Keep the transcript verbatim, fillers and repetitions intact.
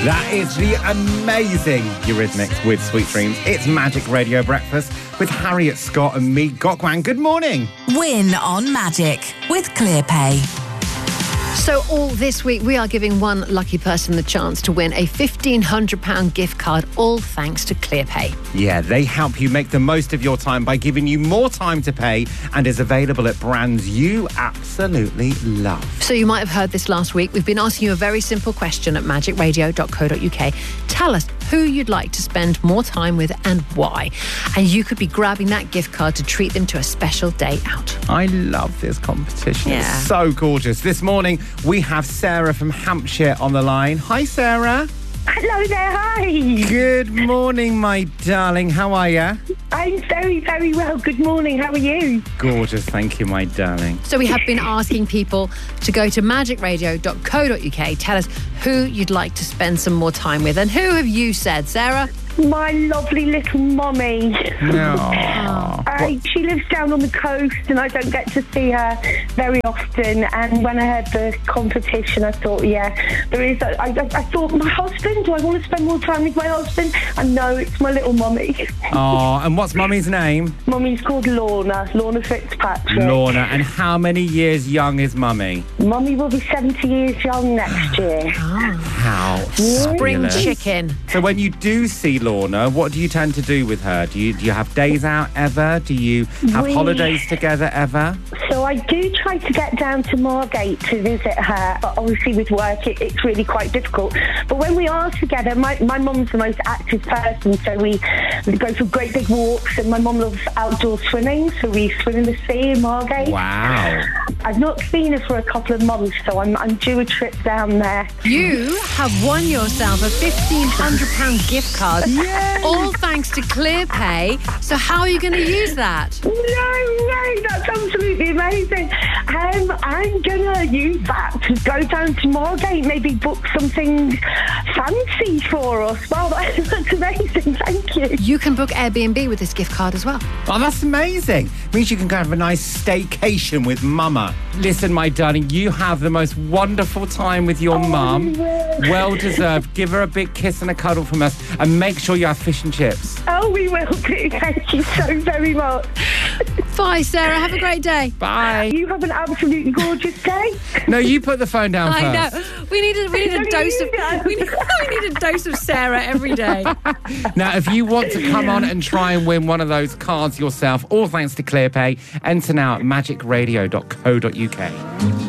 That is the amazing Eurythmics with Sweet Dreams. It's Magic Radio Breakfast with Harriet Scott and me, Gokwan. Good morning. Win on Magic with ClearPay. So all this week, we are giving one lucky person the chance to win a fifteen hundred pounds gift card, all thanks to ClearPay. Yeah, they help you make the most of your time by giving you more time to pay and is available at brands you absolutely love. So you might have heard this last week. We've been asking you a very simple question at magic radio dot co dot uk. Tell us who you'd like to spend more time with and why. And you could be grabbing that gift card to treat them to a special day out. I love this competition. Yeah. It's so gorgeous. This morning, we have Sarah from Hampshire on the line. Hi, Sarah. Hello there, hi. Good morning, my darling. How are you? I'm very, very well. Good morning. How are you? Gorgeous, thank you, my darling. So we have been asking people to go to magic radio dot co dot uk. Tell us who you'd like to spend some more time with. And who have you said, Sarah? My lovely little mummy. No. I, she lives down on the coast and I don't get to see her very often. And when I heard the competition, I thought, yeah, there is. A, I, I thought, my husband, do I want to spend more time with my husband? And no, it's my little mummy. Oh, and what's mummy's name? Mummy's called Lorna, Lorna Fitzpatrick. Lorna. And how many years young is mummy? Mummy will be seventy years young next year. How Spring fabulous. chicken. So when you do see Lorna, what do you tend to do with her? Do you do you have days out ever? Do you have We- holidays together ever? So I do try to get down to Margate to visit her, but obviously with work it, it's really quite difficult. But when we are together, my, my mum's the most active person, so we, we go for great big walks, and my mum loves outdoor swimming, so we swim in the sea in Margate. Wow. I've not seen her for a couple of months, so I'm, I'm due a trip down there. You have won yourself a fifteen hundred pounds gift card, all thanks to ClearPay. So how are you going to use that? No way, that's absolutely amazing. Um, I'm going to use that to go down to Margate, maybe book something fancy for us. Wow, that, that's amazing, thank you. You can book Airbnb with this gift card as well. Oh, that's amazing. Means you can go have a nice staycation with mama. Listen, my darling, you have the most wonderful time with your Oh, mum. we will. Well deserved. Give her a big kiss and a cuddle from us, and make sure you have fish and chips. Oh, we will do. Thank you so very much. Bye, Sarah. Have a great day. Bye. You have an absolutely gorgeous day. No, you put the phone down I first. know. We need a, we need a Don't dose you of know? we need, we need a dose of Sarah every day. Now, if you want to come on and try and win one of those cards yourself, all thanks to ClearPay, enter now at magic radio dot co dot uk.